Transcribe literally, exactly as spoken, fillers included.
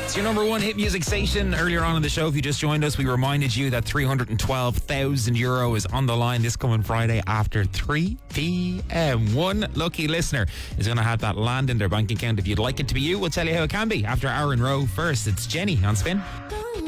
It's your number one hit music station. Earlier on in the show, if you just joined us, we reminded you that three hundred twelve thousand euro is on the line this coming Friday after three p.m. One lucky listener is going to have that land in their bank account. If you'd like it to be you, we'll tell you how it can be after Aaron Rowe. First, it's Jenny on Spin.